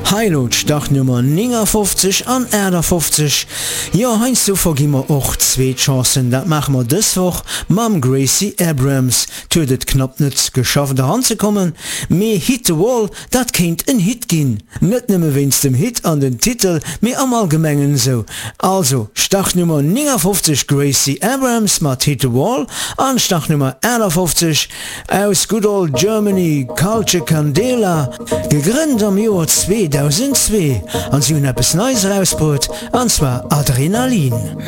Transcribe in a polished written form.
Heilot Startnummer 59 an Äder 50. Ja, heinz du vergimmer och 2 Chancen, dat mach wir dëswoch mam Gracie Abrams. Tödet knapp net geschafft heranzukommen. Me Hit the Wall, dat kennt en Hit gin. Net nimme wenn's dem Hit an den Titel, me am allgemengen so. Also, Startnummer 59 Gracie Abrams mat Hit the Wall, an Startnummer 51 aus Good Old Germany, Culture Candela, gegründet am Jahr 2002, an sie hun etwas Neues rausgebracht, und zwar Adrenalin.